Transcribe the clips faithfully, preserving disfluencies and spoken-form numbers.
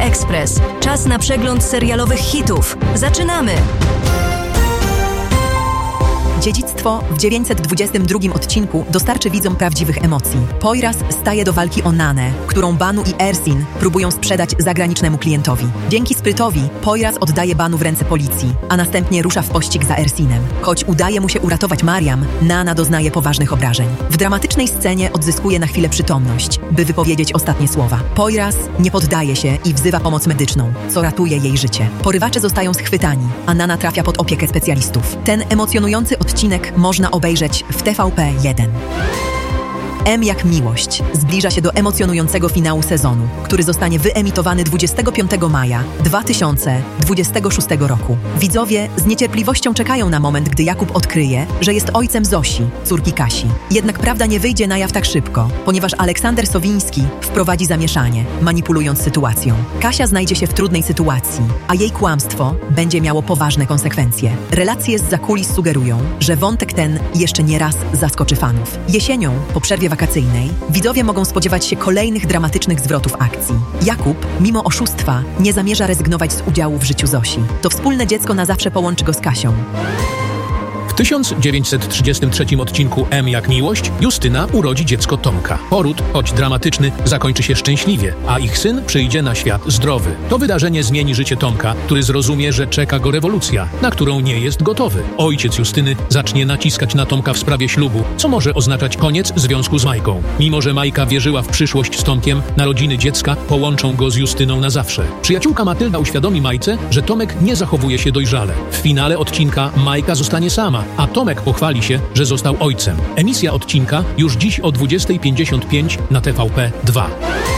Express. Czas na przegląd serialowych hitów. Zaczynamy! Dziedzictwo w dziewięćset dwudziestym drugim odcinku dostarczy widzom prawdziwych emocji. Poyraz staje do walki o Nanę, którą Banu i Ersin próbują sprzedać zagranicznemu klientowi. Dzięki sprytowi Poyraz oddaje Banu w ręce policji, a następnie rusza w pościg za Ersinem. Choć udaje mu się uratować Mariam, Nana doznaje poważnych obrażeń. W dramatycznej scenie odzyskuje na chwilę przytomność, by wypowiedzieć ostatnie słowa. Poyraz nie poddaje się i wzywa pomoc medyczną, co ratuje jej życie. Porywacze zostają schwytani, a Nana trafia pod opiekę specjalistów. Ten emocjonujący odcinek można obejrzeć w T V P jeden. M jak miłość zbliża się do emocjonującego finału sezonu, który zostanie wyemitowany dwudziestego piątego maja dwa tysiące dwudziestego szóstego roku. Widzowie z niecierpliwością czekają na moment, gdy Jakub odkryje, że jest ojcem Zosi, córki Kasi. Jednak prawda nie wyjdzie na jaw tak szybko, ponieważ Aleksander Sowiński wprowadzi zamieszanie, manipulując sytuacją. Kasia znajdzie się w trudnej sytuacji, a jej kłamstwo będzie miało poważne konsekwencje. Relacje z zakulis sugerują, że wątek ten jeszcze nie raz zaskoczy fanów. Jesienią, po przerwie wakacyjnej, widzowie mogą spodziewać się kolejnych dramatycznych zwrotów akcji. Jakub, mimo oszustwa, nie zamierza rezygnować z udziału w życiu Zosi. To wspólne dziecko na zawsze połączy go z Kasią. W tysiąc dziewięćset trzydziestym trzecim odcinku M jak miłość Justyna urodzi dziecko Tomka. Poród, choć dramatyczny, zakończy się szczęśliwie, a ich syn przyjdzie na świat zdrowy. To wydarzenie zmieni życie Tomka, który zrozumie, że czeka go rewolucja, na którą nie jest gotowy. Ojciec Justyny zacznie naciskać na Tomka w sprawie ślubu, co może oznaczać koniec związku z Majką. Mimo że Majka wierzyła w przyszłość z Tomkiem, narodziny dziecka połączą go z Justyną na zawsze. Przyjaciółka Matylda uświadomi Majce, że Tomek nie zachowuje się dojrzale. W finale odcinka Majka zostanie sama, a Tomek pochwali się, że został ojcem. Emisja odcinka już dziś o dwudziestej pięćdziesiąt pięć na T V P dwa.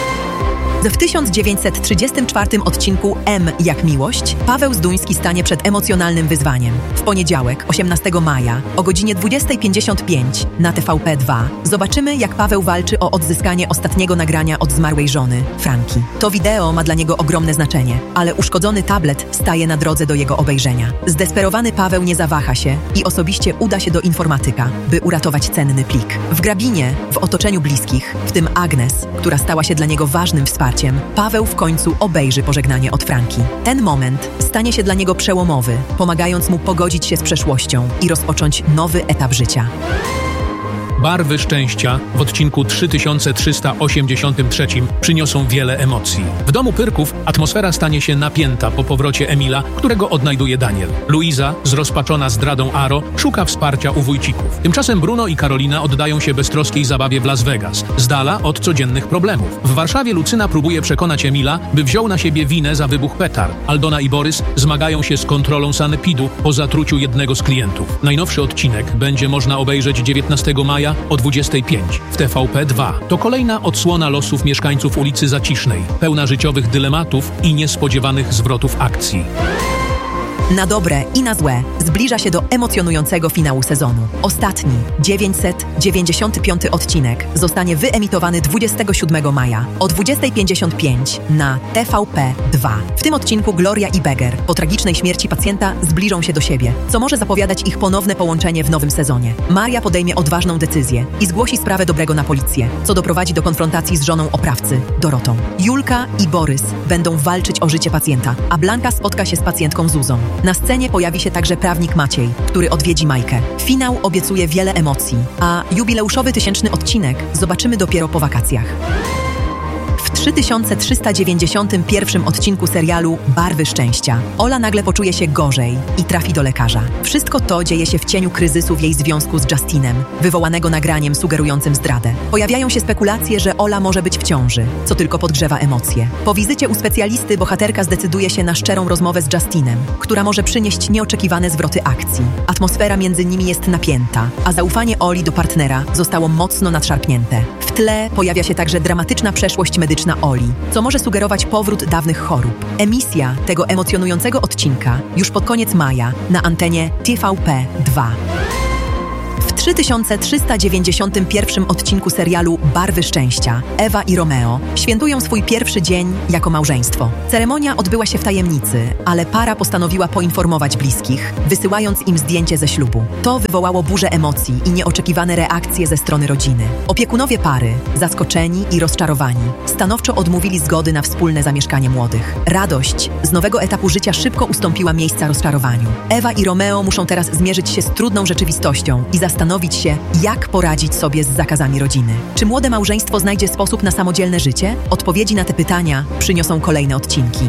W tysiąc dziewięćset trzydziestym czwartym odcinku M jak miłość Paweł Zduński stanie przed emocjonalnym wyzwaniem. W poniedziałek, osiemnastego maja, o godzinie dwudziestej pięćdziesiąt pięć na T V P dwa zobaczymy, jak Paweł walczy o odzyskanie ostatniego nagrania od zmarłej żony, Franki. To wideo ma dla niego ogromne znaczenie, ale uszkodzony tablet staje na drodze do jego obejrzenia. Zdesperowany Paweł nie zawaha się i osobiście uda się do informatyka, by uratować cenny plik. W grabinie, w otoczeniu bliskich, w tym Agnes, która stała się dla niego ważnym wsparciem, Paweł w końcu obejrzy pożegnanie od Franki. Ten moment stanie się dla niego przełomowy, pomagając mu pogodzić się z przeszłością i rozpocząć nowy etap życia. Barwy szczęścia w odcinku trzy tysiące trzysta osiemdziesiątym trzecim przyniosą wiele emocji. W domu Pyrków atmosfera stanie się napięta po powrocie Emila, którego odnajduje Daniel. Luiza, zrozpaczona zdradą Aro, szuka wsparcia u wujcików. Tymczasem Bruno i Karolina oddają się beztroskiej zabawie w Las Vegas, z dala od codziennych problemów. W Warszawie Lucyna próbuje przekonać Emila, by wziął na siebie winę za wybuch petard. Aldona i Borys zmagają się z kontrolą sanepidu po zatruciu jednego z klientów. Najnowszy odcinek będzie można obejrzeć dziewiętnastego maja o dwudziestej piątej w T V P dwa. To kolejna odsłona losów mieszkańców ulicy Zacisznej, pełna życiowych dylematów i niespodziewanych zwrotów akcji. Na dobre i na złe zbliża się do emocjonującego finału sezonu. Ostatni, dziewięćset dziewięćdziesiąty piąty odcinek zostanie wyemitowany dwudziestego siódmego maja o dwudziestej pięćdziesiąt pięć na T V P dwa. W tym odcinku Gloria i Beger po tragicznej śmierci pacjenta zbliżą się do siebie, co może zapowiadać ich ponowne połączenie w nowym sezonie. Maria podejmie odważną decyzję i zgłosi sprawę Dobrego na policję, co doprowadzi do konfrontacji z żoną oprawcy, Dorotą. Julka i Borys będą walczyć o życie pacjenta, a Blanka spotka się z pacjentką Zuzą. Na scenie pojawi się także prawnik Maciej, który odwiedzi Majkę. Finał obiecuje wiele emocji, a jubileuszowy tysięczny odcinek zobaczymy dopiero po wakacjach. W trzy tysiące trzysta dziewięćdziesiątym pierwszym odcinku serialu Barwy szczęścia Ola nagle poczuje się gorzej i trafi do lekarza. Wszystko to dzieje się w cieniu kryzysu w jej związku z Justinem, wywołanego nagraniem sugerującym zdradę. Pojawiają się spekulacje, że Ola może być w ciąży, co tylko podgrzewa emocje. Po wizycie u specjalisty bohaterka zdecyduje się na szczerą rozmowę z Justinem, która może przynieść nieoczekiwane zwroty akcji. Atmosfera między nimi jest napięta, a zaufanie Oli do partnera zostało mocno nadszarpnięte. W tle pojawia się także dramatyczna przeszłość medyczna Oli, co może sugerować powrót dawnych chorób. Emisja tego emocjonującego odcinka już pod koniec maja na antenie T V P dwa. W trzy tysiące trzysta dziewięćdziesiątym pierwszym odcinku serialu Barwy szczęścia Ewa i Romeo świętują swój pierwszy dzień jako małżeństwo. Ceremonia odbyła się w tajemnicy, ale para postanowiła poinformować bliskich, wysyłając im zdjęcie ze ślubu. To wywołało burzę emocji i nieoczekiwane reakcje ze strony rodziny. Opiekunowie pary, zaskoczeni i rozczarowani, stanowczo odmówili zgody na wspólne zamieszkanie młodych. Radość z nowego etapu życia szybko ustąpiła miejsca rozczarowaniu. Ewa i Romeo muszą teraz zmierzyć się z trudną rzeczywistością i zastanowić się, jak poradzić sobie z zakazami rodziny. Czy młode małżeństwo znajdzie sposób na samodzielne życie? Odpowiedzi na te pytania przyniosą kolejne odcinki.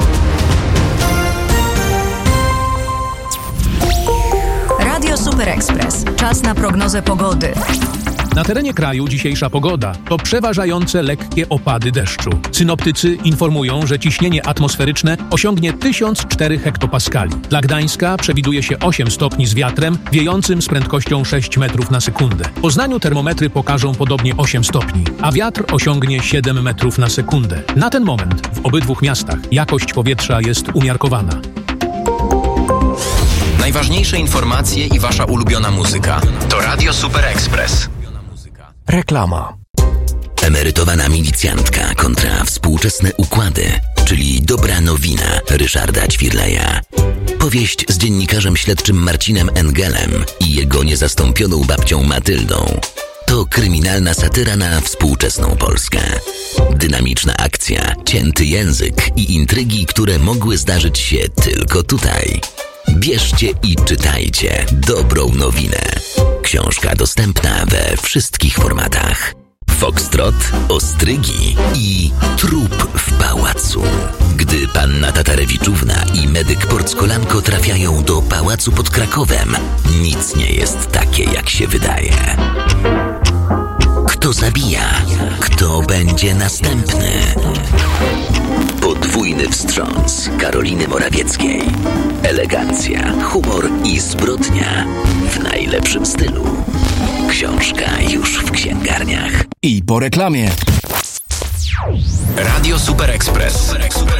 Radio Super Express. Czas na prognozę pogody. Na terenie kraju dzisiejsza pogoda to przeważające lekkie opady deszczu. Synoptycy informują, że ciśnienie atmosferyczne osiągnie tysiąc cztery hektopaskali. Dla Gdańska przewiduje się osiem stopni z wiatrem wiejącym z prędkością sześć metrów na sekundę. W Poznaniu termometry pokażą podobnie osiem stopni, a wiatr osiągnie siedem metrów na sekundę. Na ten moment w obydwu miastach jakość powietrza jest umiarkowana. Najważniejsze informacje i wasza ulubiona muzyka to Radio Super Express. Reklama. Emerytowana milicjantka kontra współczesne układy, czyli dobra nowina Ryszarda Ćwirleja. Powieść z dziennikarzem śledczym Marcinem Engelem i jego niezastąpioną babcią Matyldą. To kryminalna satyra na współczesną Polskę. Dynamiczna akcja, cięty język i intrygi, które mogły zdarzyć się tylko tutaj. Bierzcie i czytajcie dobrą nowinę. Książka dostępna we wszystkich formatach. Foxtrot, ostrygi i trup w pałacu. Gdy panna Tatarewiczówna i medyk Porckolanko trafiają do pałacu pod Krakowem, nic nie jest takie, jak się wydaje. Kto zabija? Kto będzie następny? Podwójny wstrząs Karoliny Morawieckiej. Elegancja, humor i zbrodnia w najlepszym stylu. Książka już w księgarniach. I po reklamie. Radio Super Express.